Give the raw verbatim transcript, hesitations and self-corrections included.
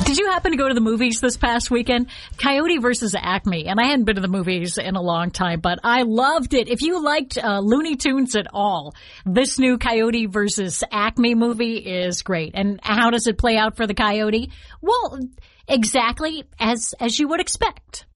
Did you happen to go to the movies this past weekend? Coyote versus Acme. And I hadn't been to the movies in a long time, but I loved it. If you liked uh, Looney Tunes at all, this new Coyote versus Acme movie is great. And how does it play out for the Coyote? Well, exactly as as you would expect.